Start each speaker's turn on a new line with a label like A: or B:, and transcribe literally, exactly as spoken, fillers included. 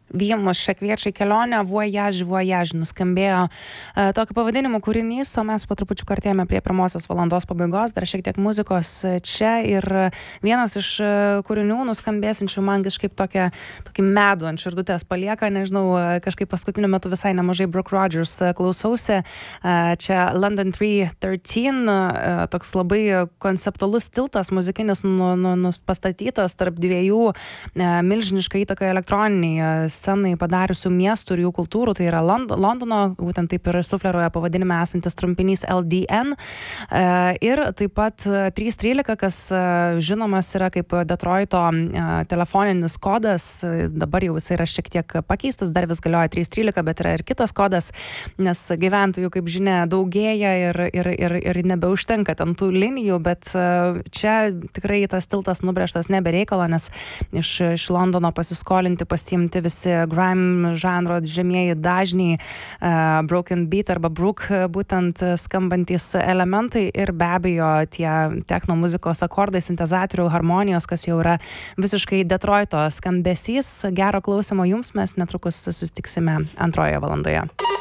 A: Vymus šią kviečia į kelionę, Voyage, Voyage nuskambėjo uh, tokio pavadinimo kūrinys, o mes po trupučių kartėjame prie pirmosios valandos pabaigos, dar šiek tiek muzikos čia ir vienas iš uh, kūrinių nuskambėsinčių man kažkaip tokia, tokį medų ant širdutės palieka, nežinau, uh, kažkaip paskutiniu metu visai nemažai Brooke Rogers uh, klausausi, uh, čia London trys trylika, uh, toks labai konceptualus tiltas muzikinis nu, nu, nu, pastatytas tarp dviejų uh, milžinišką įtaką elektroniniai uh, scenai padariusių miestų ir jų kultūrų, tai yra Lond- Londono, būtent taip ir sufleruoja pavadinime esantis trumpinys L D N, e, ir taip pat trys trylika, kas e, žinomas yra kaip Detroito e, telefoninis kodas, dabar jau jis yra šiek tiek pakeistas, dar vis galioja trys trylika, bet yra ir kitas kodas, nes gyventojų, kaip žinia, daugėja ir, ir, ir, ir nebeužtenka ten tų linijų, bet e, čia tikrai tas tiltas nubrėžtas nebereikalo, nes iš, iš Londono pasiskolinti, pasiimti visi grime žanro žemieji dažniai, uh, broken beat arba brook būtent skambantis elementai ir be abejo tie techno muzikos akordai, sintezatorių harmonijos, kas jau yra visiškai Detroito skambesys. Gero klausimo jums, mes netrukus susitiksime antrojoje valandoje.